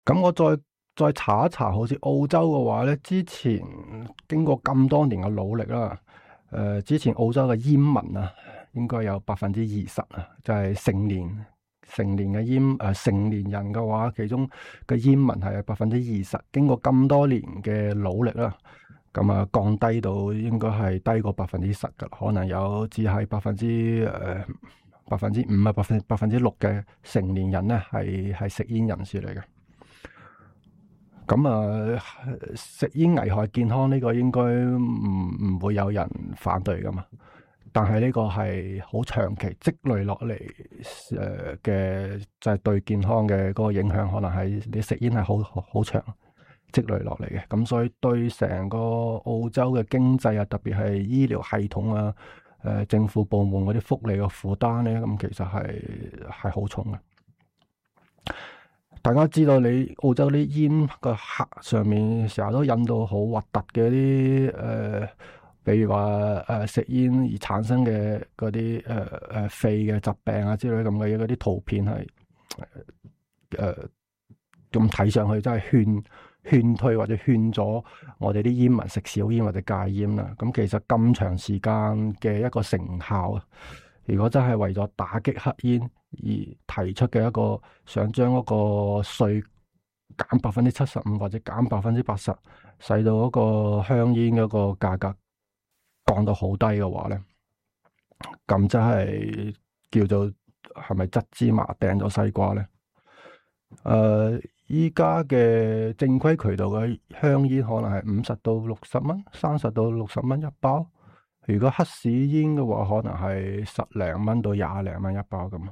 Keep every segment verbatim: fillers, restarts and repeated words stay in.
咁我再再查一查，好似澳洲嘅話咧，之前經過咁多年嘅努力啦，誒、呃，之前澳洲嘅煙民啊，應該有百分之二十啊，就係、是、成年成年嘅煙誒成年人嘅話，其中嘅煙民係百分之二十，經過咁多年嘅努力啦，咁啊降低到應該係低過百分之十噶，可能有只係百分之誒百分之五啊，百分百分之六嘅成年人咧係係食煙人士嚟嘅。咁啊，食煙危害健康呢個應該唔唔會有人反對噶嘛。但係呢個係好長期積累落嚟誒嘅，就係對健康嘅嗰個影響，可能係你食煙係好好好長積累落嚟嘅。咁所以對成個澳洲嘅經濟啊，特別係醫療系統啊、誒、呃、政府部門嗰啲福利嘅負擔咧，咁其實係係好重嘅。大家知道你澳洲啲煙個盒上面成日都印到好核突嘅啲誒，比如話誒、呃、食煙而產生嘅嗰啲誒誒肺嘅疾病啊之類咁嘅嘢，嗰啲圖片係誒咁睇上去真係勸勸退或者勸咗我哋啲煙民食少煙或者戒煙啦。咁其實咁長時間嘅一個成效啊，如果真係為咗打擊黑煙而提出嘅一個想將嗰個稅減百分之七十五或者減百分之八十，使到嗰個香煙嗰個價格降到好低嘅話咧，咁真係叫做係咪執芝麻掟咗西瓜咧？誒、呃，依家嘅正規渠道嘅香煙可能係五十到六十蚊，三十到六十蚊一包。如果黑市煙嘅話，可能係十零蚊到廿零蚊一包咁。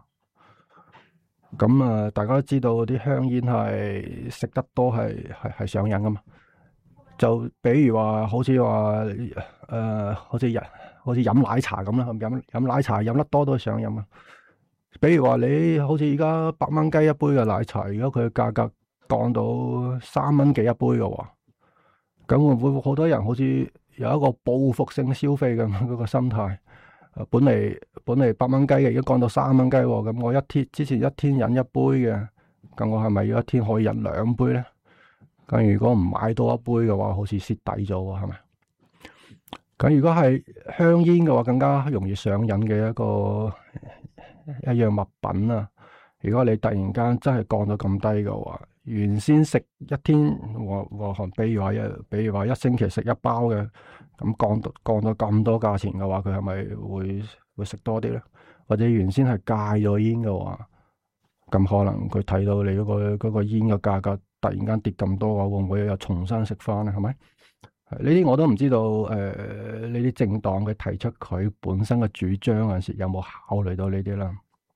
咁啊，大家都知道啲香煙係食得多係係係上癮噶嘛。就比如話，好似話誒，好似人好似飲奶茶咁啦，飲飲奶茶飲得多都上癮啊。比如話你好似而家百蚊雞一杯嘅奶茶，如果佢嘅價格降到三蚊幾一杯嘅話，咁會唔會好多人好似有一個報復性消費嘅嗰個心態？本嚟本嚟八蚊雞嘅，而家降到三蚊雞，咁我一天之前一天飲一杯嘅，咁我係咪要一天可以飲兩杯咧？咁如果唔買多一杯嘅話，好似蝕底咗喎，係咪？咁如果係香煙嘅話，更加容易上癮嘅一個一樣物品啊！如果你突然間真係降到咁低嘅話，原先食一天和和韓，比如話一，比如話一星期食一包嘅，咁降到降到咁多價錢嘅話，佢係咪會會食多啲咧？或者原先係戒咗煙嘅話，咁可能佢睇到你嗰個嗰個煙嘅價格突然間跌咁多嘅話，會唔會又重新食翻咧？係咪？呢啲我都唔知道。誒、呃，呢啲政黨佢提出佢本身嘅主張嗰陣時，有冇考慮到呢啲啦？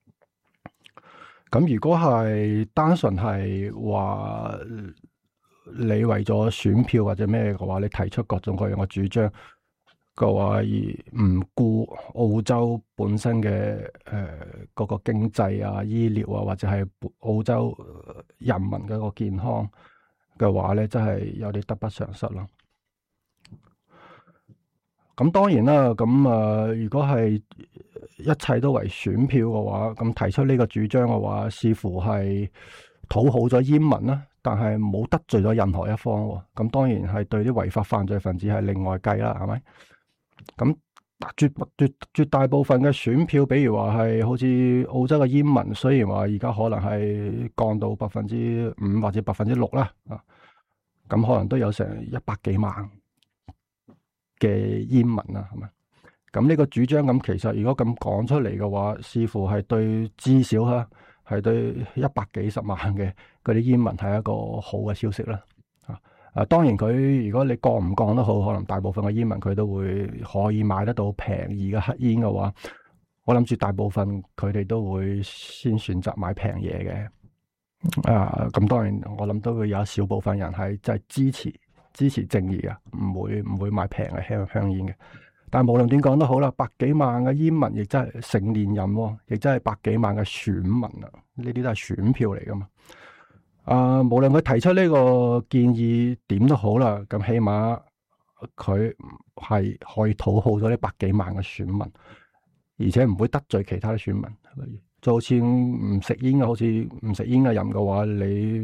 咁如果係單純係話你為咗選票或者咩嘅話，你提出各種各樣嘅主張嘅話，而唔顧澳洲本身嘅誒嗰個經濟啊、醫療啊，或者係澳洲人民嘅一個健康嘅話咧，真係有啲得不償失咯。咁當然啦，咁啊，如果係一切都為選票嘅話，咁提出呢個主張嘅話，似乎係討好咗煙民啦，但係冇得罪咗任何一方。咁當然係對啲違法犯罪分子係另外計啦，係咪？咁絕絕絕大部分嘅選票，比如話係好似澳洲嘅煙民，雖然話而家可能係降到百分之五或者百分之六啦，啊，咁可能都有成一百幾萬嘅煙民啦，係咪？咁呢個主張咁，其實如果咁講出嚟嘅話，似乎係對至少吓係對一百幾十萬嘅嗰啲煙民係一個好嘅消息啦。啊，啊，當然佢如果你降唔降都好，可能大部分嘅煙民佢都會可以買得到便宜嘅黑煙嘅話，我諗住大部分佢哋都會先選擇買平嘢嘅。啊，咁當然我諗都會有一小部分人係即係支持支持正義嘅，唔會唔會買平嘅香香煙嘅。但係無論點講都好啦，百幾萬嘅煙民亦真係成年人，亦真係百幾萬嘅選民啊！呢啲都係選票嚟噶嘛。啊，無論佢提出呢個建議點都好啦，咁起碼佢係可以討好咗呢百幾萬嘅選民，而且唔會得罪其他嘅選民。就好似唔食煙嘅，好似唔食煙嘅人嘅話，你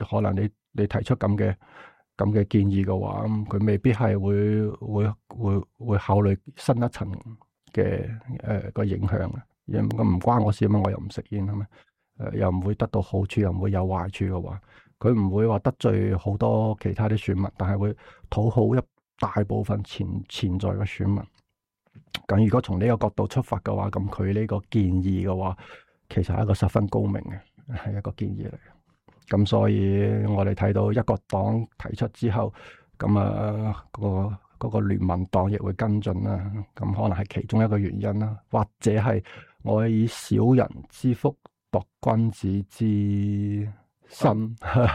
可能你你提出咁嘅咁嘅建議嘅話，佢未必係會會會會考慮新一層嘅誒個影響嘅。咁唔關我事啊嘛，我又唔食煙啊嘛，誒又唔會得到好處，又唔會有壞處嘅話，佢唔會話得罪好多其他啲選民，但係會討好一大部分潛潛在嘅選民。咁如果從呢個角度出發嘅話，咁佢呢個建議嘅話，其實係一個十分高明嘅，係一個建議嚟嘅。咁所以我哋睇到一個黨提出之後，咁啊嗰個嗰個聯盟黨亦會跟進啦。咁可能係其中一個原因啦，或者係我以小人之腹度君子之身。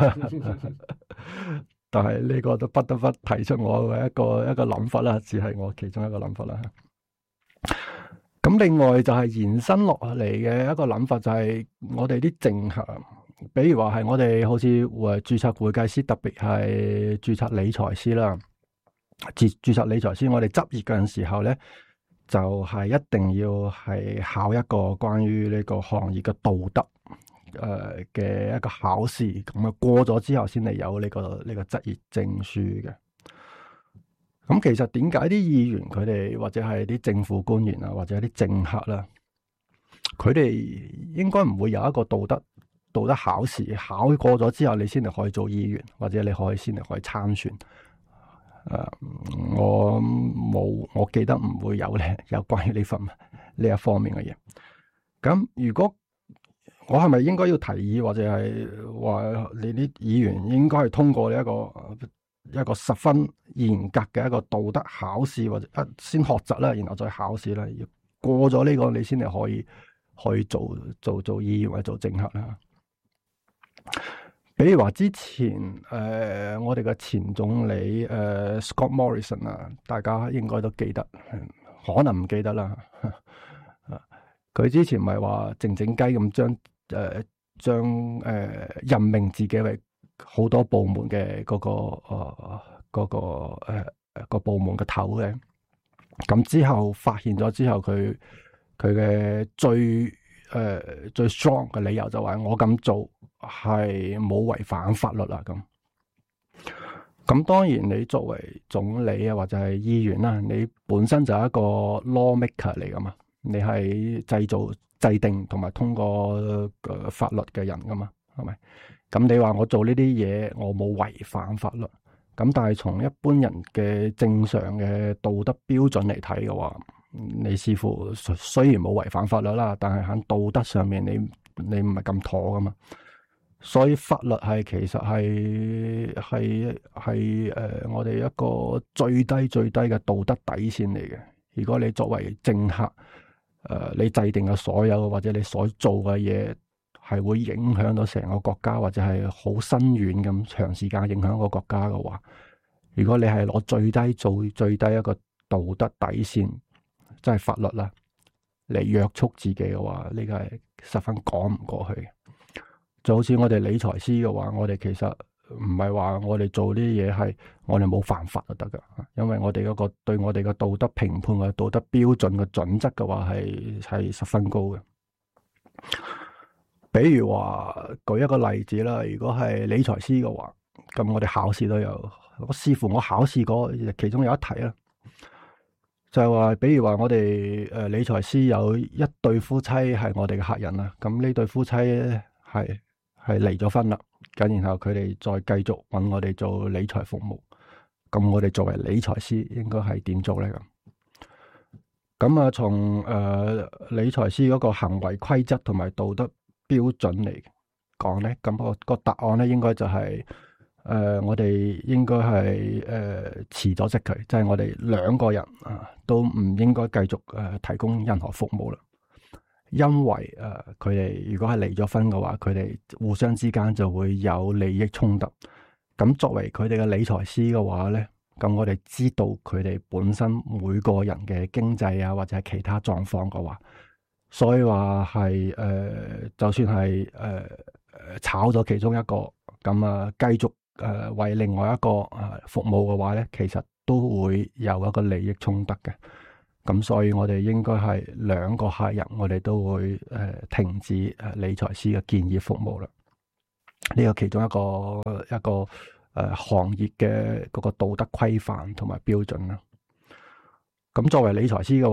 但係呢個都不得不提出我嘅一個一個諗法啦，只係我其中一個諗法啦。咁另外就係延伸落嚟嘅一個諗法，就係我哋啲政客，比如話係我哋好似誒註冊會計師，特別係註冊理財師啦。註註冊理財師，我哋執業嗰陣時候咧，就係、是、一定要係考一個關於呢個行業嘅道德誒嘅、呃、一個考試，咁啊過咗之後先嚟有呢、這個呢、這個執業證書嘅。咁其實點解啲議員佢哋或者係啲政府官員啊，或者啲政客啦，佢哋應該唔會有一個道德道德考試，考過咗之後你先嚟可以做議員，或者你可以先嚟可以參選。誒、呃，我冇，我記得唔會有咧，有關於呢份呢一方面嘅嘢。咁如果我係咪應該要提議，或者係話你啲議員應該係通過呢一個一個十分嚴格嘅一個道德考試，或者啊先學習啦，然後再考試啦，要過咗呢個你先係可以可以做做做議員或者做政客啦。比如話之前誒、呃、我哋嘅前總理誒、呃、Scott Morrison 啊，大家應該都記得，可能唔記得啦。佢之前咪話靜靜雞咁將誒將誒任命自己為好多部門嘅嗰、嗰個誒、呃嗰個誒、呃、個部門嘅頭嘅。咁之後發現咗之後，佢佢嘅最誒、呃、最 strong 嘅理由就話我咁做係冇違反法律啦。咁咁當然你作為總理啊或者係議員啦，你本身就係一個 lawmaker 嚟噶嘛，你係製造制定同埋通過嘅法律嘅人噶嘛，係咪？咁你話我做呢啲嘢，我冇違反法律，咁但係從一般人嘅正常嘅道德標準嚟睇嘅話，你似乎雖然冇違反法律啦，但係喺道德上面你你唔係咁妥噶嘛。所以法律係其實係係係誒我哋一個最低最低嘅道德底線嚟嘅。如果你作為政客，誒、呃、你制定嘅所有或者你所做嘅嘢係會影響到成個國家，或者係好深遠咁長時間影響個國家嘅話，如果你係攞最低做最低一個道德底線，即係法律啦，嚟約束自己嘅話，呢個係十分講唔過去嘅。就好似我哋理財師嘅話，我哋其實唔係話我哋做呢啲嘢係我哋冇犯法就得噶，因為我哋嗰個對我哋嘅道德評判嘅道德標準嘅準則嘅話係係十分高嘅。比如話舉一個例子啦，如果係理財師嘅話，咁我哋考試都有，我視乎我考試過其中有一題啦，就係話，比如話我哋誒理財師有一對夫妻係我哋嘅客人啦，咁呢對夫妻係係離咗婚啦，咁然後佢哋再繼續揾我哋做理財服務，咁我哋作為理財師應該係點做咧？咁咁啊，從誒、呃、理財師嗰個行為規則同埋道德標準嚟講咧，咁、那個個答案咧應該就係、是、誒、呃、我哋應該係誒辭咗職佢，即、就、係、是、我哋兩個人啊都唔應該繼續誒、呃、提供任何服務啦。因為誒佢哋如果係離咗婚嘅話，佢哋互相之間就會有利益衝突。咁作為佢哋嘅理財師嘅話咧，咁我哋知道佢哋本身每個人嘅經濟啊或者係其他狀況嘅話，所以話係誒就算係誒誒炒咗其中一個，咁啊繼續誒、呃、為另外一個誒、呃、服務嘅話咧，其實都會有一個利益衝突嘅。咁所以我哋應該係兩個客人，我哋都會誒、呃、停止誒理財師嘅建議服務啦。 呢個其中一個一個誒、呃、行業嘅嗰個道德規範同埋標準啦。咁作為理財師嘅